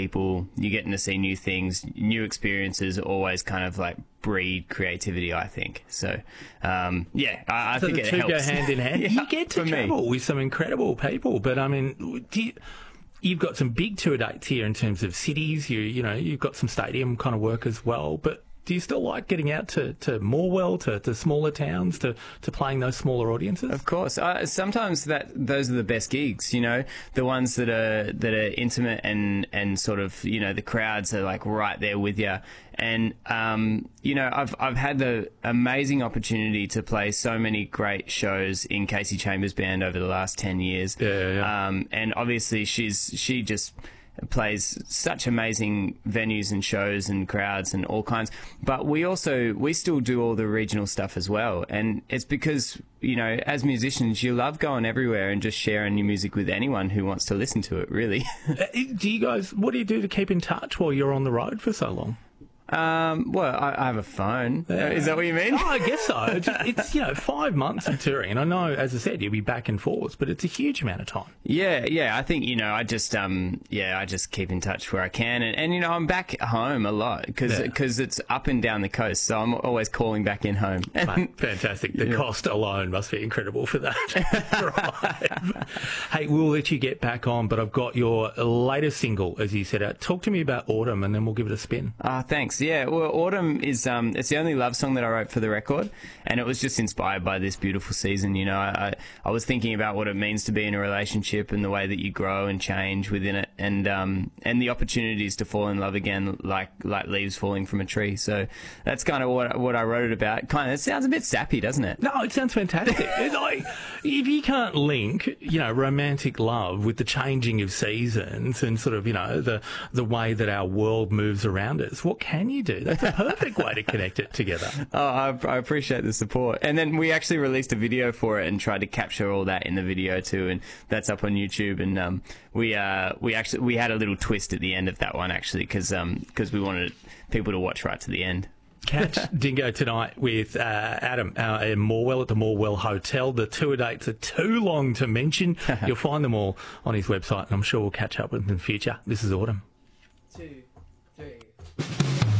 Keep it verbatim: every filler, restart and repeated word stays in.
people. You're getting to see new things, new experiences. Always kind of like breed creativity, I think. So, um, yeah, I, I so think the it two helps. go hand in hand. Yeah, you get to travel me. with some incredible people, but I mean, do you, you've got some big tour dates here in terms of cities. You you know, you've got some stadium kind of work as well, but do you still like getting out to, to Morwell, to, to smaller towns, to, to playing those smaller audiences? Of course. Uh, sometimes that those are the best gigs, you know, the ones that are that are intimate and, and sort of, you know, the crowds are like right there with you. And, um, you know, I've I've had the amazing opportunity to play so many great shows in Casey Chambers Band over the last ten years. Yeah, yeah, yeah. Um, and obviously she's she just plays such amazing venues and shows and crowds and all kinds, but we also we still do all the regional stuff as well, and it's because, you know, as musicians you love going everywhere and just sharing your music with anyone who wants to listen to it, really. Do you guys, what do you do to keep in touch while you're on the road for so long? Um, well, I, I have a phone. Yeah. Is that what you mean? Oh, I guess so. It's, it's, you know, five months of touring, and I know, as I said, you'll be back and forwards, but it's a huge amount of time. Yeah, yeah. I think, you know, I just, um, yeah, I just keep in touch where I can, and, and you know, I'm back home a lot because Yeah. it's up and down the coast, so I'm always calling back in home. Mate, fantastic. The Yeah. cost alone must be incredible for that drive. Hey, we'll let you get back on, but I've got your latest single, as you said. Talk to me about Autumn, and then we'll give it a spin. Ah, thanks. Yeah, well, Autumn is um, it's the only love song that I wrote for the record, and it was just inspired by this beautiful season. You know, I I was thinking about what it means to be in a relationship and the way that you grow and change within it, and um, and the opportunities to fall in love again, like like leaves falling from a tree. So that's kind of what what I wrote it about. Kind of, it sounds a bit sappy, doesn't it? No, it sounds fantastic. It's like, if you can't link, you know, romantic love with the changing of seasons and sort of, you know, the the way that our world moves around us, what can you do? That's a perfect way to connect it together. Oh, I, I appreciate the support. And then we actually released a video for it and tried to capture all that in the video too, and that's up on YouTube. And um, we uh, we actually we had a little twist at the end of that one actually, because um, because we wanted people to watch right to the end. Catch Dingo tonight with uh, Adam uh, in Morwell at the Morwell Hotel. The tour dates are too long to mention. You'll find them all on his website, and I'm sure we'll catch up with them in the future. This is Autumn. Two, three.